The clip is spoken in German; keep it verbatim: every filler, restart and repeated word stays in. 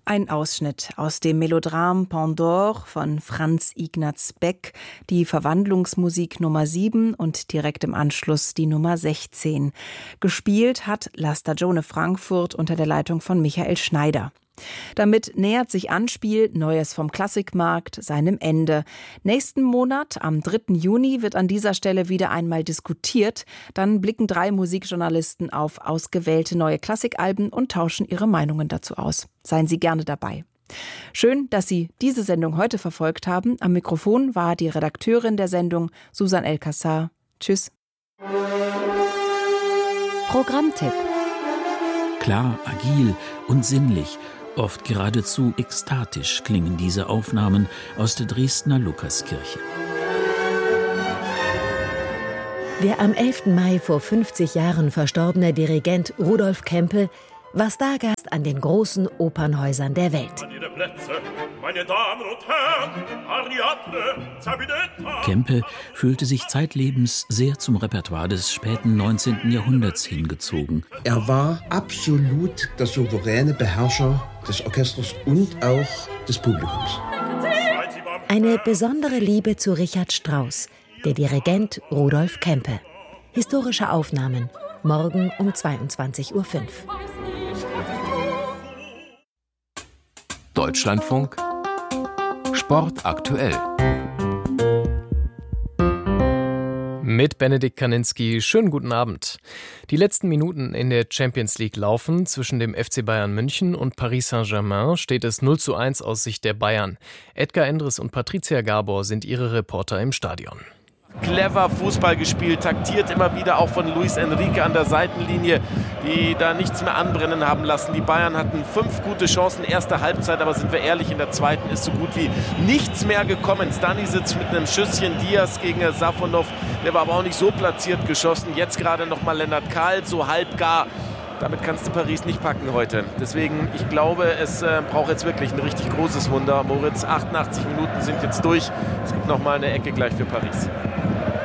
Ein Ausschnitt aus dem Melodram Pandore von Franz Ignaz Beck, die Verwandlungsmusik Nummer sieben und direkt im Anschluss die Nummer sechzehn. Gespielt hat La Stagione Frankfurt unter der Leitung von Michael Schneider. Damit nähert sich Anspiel, Neues vom Klassikmarkt, seinem Ende. Nächsten Monat, am dritten Juni, wird an dieser Stelle wieder einmal diskutiert. Dann blicken drei Musikjournalisten auf ausgewählte neue Klassikalben und tauschen ihre Meinungen dazu aus. Seien Sie gerne dabei. Schön, dass Sie diese Sendung heute verfolgt haben. Am Mikrofon war die Redakteurin der Sendung, Susan El-Kassar. Tschüss. Programmtipp. Klar, agil und sinnlich. Oft geradezu ekstatisch klingen diese Aufnahmen aus der Dresdner Lukaskirche. Der am elften Mai vor fünfzig Jahren verstorbene Dirigent Rudolf Kempe war Stargast an den großen Opernhäusern der Welt. Kempe fühlte sich zeitlebens sehr zum Repertoire des späten neunzehnten Jahrhunderts hingezogen. Er war absolut der souveräne Beherrscher des Orchesters und auch des Publikums. Eine besondere Liebe zu Richard Strauss, der Dirigent Rudolf Kempe. Historische Aufnahmen, morgen um zweiundzwanzig Uhr fünf. Deutschlandfunk Sport aktuell. Mit Benedikt Kaninski, schönen guten Abend. Die letzten Minuten in der Champions League laufen. Zwischen dem F C Bayern München und Paris Saint-Germain steht es null zu eins aus Sicht der Bayern. Edgar Endres und Patricia Gabor sind ihre Reporter im Stadion. Clever Fußball gespielt, taktiert immer wieder auch von Luis Enrique an der Seitenlinie, die da nichts mehr anbrennen haben lassen. Die Bayern hatten fünf gute Chancen, erste Halbzeit, aber sind wir ehrlich, in der zweiten ist so gut wie nichts mehr gekommen. Stanisic mit einem Schüsschen, Diaz gegen Safonov, der war aber auch nicht so platziert geschossen. Jetzt gerade nochmal Lennart Kahl, so halb gar. Damit kannst du Paris nicht packen heute. Deswegen, ich glaube, es äh, braucht jetzt wirklich ein richtig großes Wunder. Moritz, achtundachtzig Minuten sind jetzt durch. Es gibt nochmal eine Ecke gleich für Paris.